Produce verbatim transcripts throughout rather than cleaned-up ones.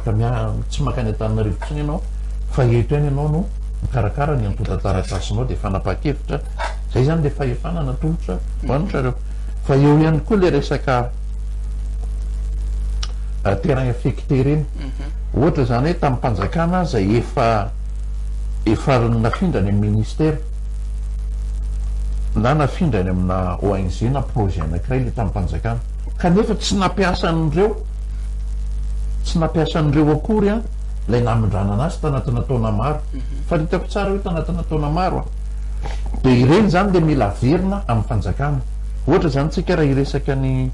mia tsy makany Antananarivo fotsiny ianao fa eto ihany ianao no mikarakara ny antotataratrasinao dia fanapa-kevitra zay zany le fahefana natolotra hoanitrareo fa eo ihany koa le resaka terrain affecté reny ohatra zany hoe tamin'ny mpanjakana zay efa efa nafindrany amin'ny ministère na nafindrany amina O N G na projet anankiray le tamin'ny mpanjakana kanefa tsy nampiasan'ireo tsy nampiasan'ireo akory a lay namindrana anazy tanatina taona maro fa hitako tsara hoe tanatina taona maro a de ireny zany le mila averina amin'ny fanjakana ohatra zany tsika raha iresaka ny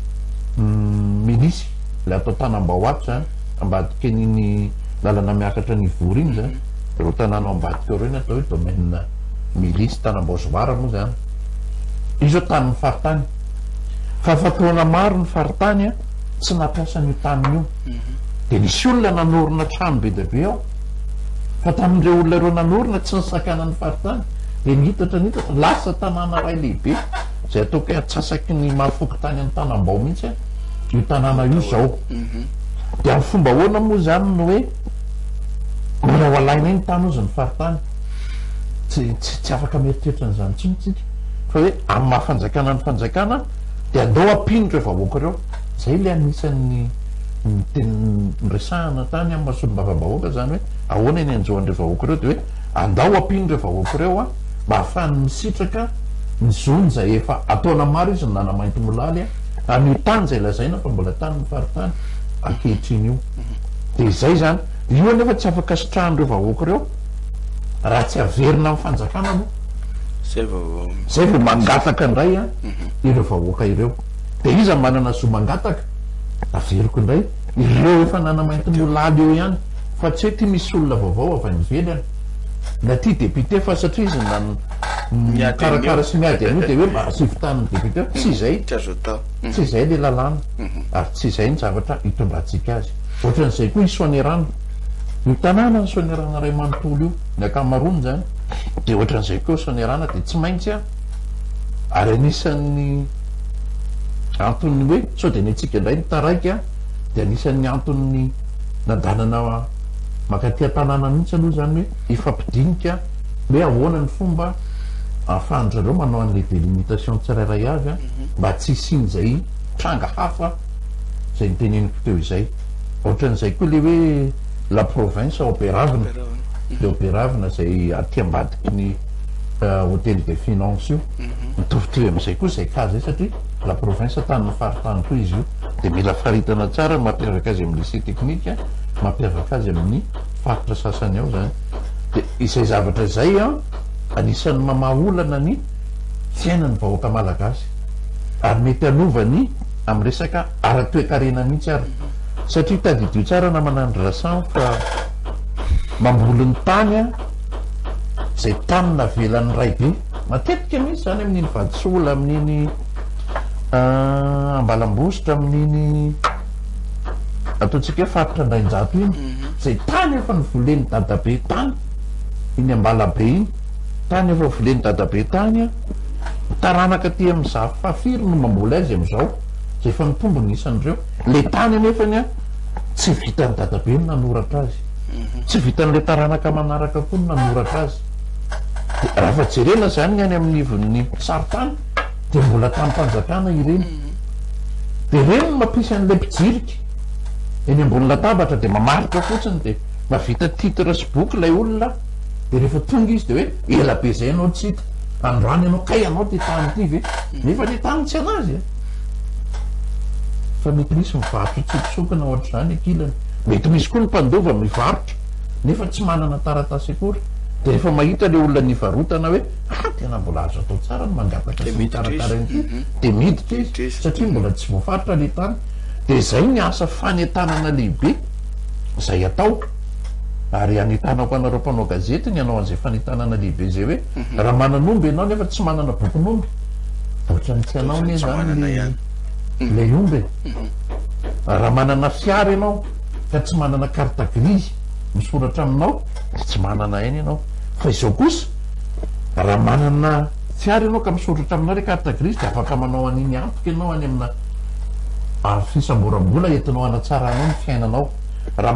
milisy le atao tanam-bahoato zany ambadika niny lalana miakatra ny vory iny zany ro tanàna ambadika reo iny atao hoe domaine milisy tanam-baosovara moa zany izy tany ny faritany fa fataona maro ny faritany a tsy nampiasa ny tany io de nisy olona nanorina trano be deabe ao fa tamin'ireo olona reo nanorina tsy nisakana ny faritany de nihitatra nihitatra lasa tanàna ray lehibe zay ataoko hoe atsasaky ny mahafoky tany amin'ny tanambao mihitsy a io tanàna io zao de amin'ny fomba hoana moa zany no hoe mora ho alaina iny tany ozy ny faritany tsy tsy afaka mieritreritra n'izany tsy mitsika fa hoe amin'ny mahafanjakana ny fanjakana de andao ampindro reo vahoaka reo zay le anisan'ny teny resahana tany amin'ny masolo-bava-bahoaka zany hoe ahoana eny anjoan'ireo vahoaka reo de hoe andao ampindro reo vahoaka reo a mba ahafahany misitraka ny zony zay efa ataona maro izy ny nanamainty molaly a an'io tany zay lazaina fa mbola tany ny faritany ankehitriny io de zay zany io anefa tsy afaka sitrahan'ireo vahoaka reo raha tsy averina amin'ny fanjakana moa zay vo mangataka indray a ireo vahoaka ireo de iza manana zo mangataka averiko indray ireo efa nanamainty molaly eo ihany fa tsy hoe ty misy olona vaovao avy any ivelany na ty député fa satria izy na karakara sy miady an'io de hoe sy vitan'ny député tsy zay tsy zay le lalàna ary tsy zay ny zavatra hitondratsika azy ohatran'izay koa isoanerana io tanàna ny soanerana ray manontolo io ny akamarony zany de ohatran'izay koa soanerana de tsy maintsy a ary anisan'ny antony hoe sao de ny atsika indray ny taraiky a de anisan'ny antony nadanana makatia tanàna mihitsy aloha zany hoe ifampidinika hoe ahoana ny fomba ahafahandrareo manao an'le délimitation tsirairay avy a mba tsy isin'zay tranga hafa zay niteneniko teo izay ohatran'izay koa le hoe la province opéravina le opéravina zay aty ambadiky ny hôtel de finance io mitovitovy am'izay koa zay ka zay satria la province tanyny faritany koa izy io de mila faritana tsara mampiavaka azy amin'ny lycée technique mampiavaka azy amin'ny faritra sasany ao zany de izay zavatra zay a anisan'ny mamaolana ny fiainany vahoaka malagasy ary mety anovany amy resaka ara-toekarena mihitsy ary satria tadidio tsara na manandry rasan fa mambolony tany a zay tany navelan'ny ray be matetika mihitsy zany amin'iny vadisola amin'iny ambalambositra amin'iny ataotsika hoe faritra andrainjato iny zay tany efa nivoleny dadabe tany iny ambalabe iny tany efa voleny dadabe tany a taranaka ty am'za fafiry no mamboly azy am'izao zay efa mitombo ny isan'ireo le tany anefany a tsy vitan'ny dadabe no nanoratra azy tsy vitan'le taranaka manaraka koa no nanoratra azy de raha fa jerena zany ny any amin'n'ivon'ny saritany de mbola tamin'ny mpanjakana ireny de reny no mampisy an'le mpijiriky eny ambony latabatra de mamaritra fotsiny de mavita titre sy boky lay olona de rehefa tonga izy de hoe ela be zay anao tsy hita androany anao kay anao ty tany ty ve nefa le tany tsy anazy a fa mety misy mivarotra tsokisokana ohatra zany akilany mety misy koa ny mpandova mivarotra nefa tsy manana taratasy akory de rehefa mahita le olona nivarotana hoe ah tena mbola azo atao tsara no mangataka sy mitaratarain'ity de miditra izy satria mbola tsy voafaritra le tany de zay ny asa fanetanana lehibe zay atao ary anetanako anareo mpanao gazety ny anao an'izay fanetanana lehibe zay hoe raha mananomby ianao nefa tsy manana bokon'omby ohatrany tsy anao ne zany le omby raha manana fiara ianao fa tsy manana carte grise misoratra aminao de tsy manana eny ianao fa izao kosa raha manana fiara ianao ka misoratra aminao re carte grise de afaka manao an'iny antoka ianao any amina fisamborambola entinao anatsara anao ny fiainanao raha